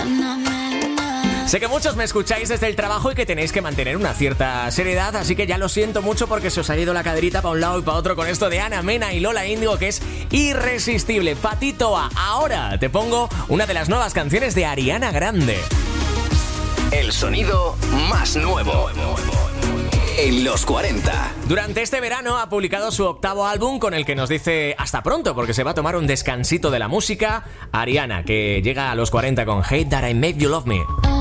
Sé que muchos me escucháis desde el trabajo y que tenéis que mantener una cierta seriedad, así que ya lo siento mucho porque se os ha ido la caderita para un lado y para otro con esto de Ana Mena y Lola Índigo, que es irresistible. Patito A, ahora te pongo una de las nuevas canciones de Ariana Grande. El sonido más nuevo en los 40. Durante este verano ha publicado su octavo álbum con el que nos dice hasta pronto porque se va a tomar un descansito de la música. Ariana, que llega a los 40 con Hate That I Made You Love Me.